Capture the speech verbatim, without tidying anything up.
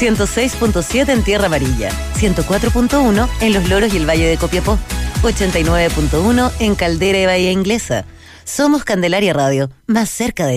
ciento seis punto siete en Tierra Amarilla, ciento cuatro punto uno en Los Loros y el Valle de Copiapó, ochenta y nueve punto uno en Caldera y Bahía Inglesa. Somos Candelaria Radio, más cerca de